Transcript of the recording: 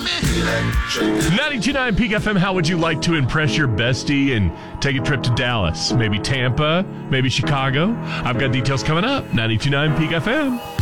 92.9 Peak FM, how would you like to impress your bestie and take a trip to Dallas? Maybe Tampa, maybe Chicago? I've got details coming up. 92.9 Peak FM.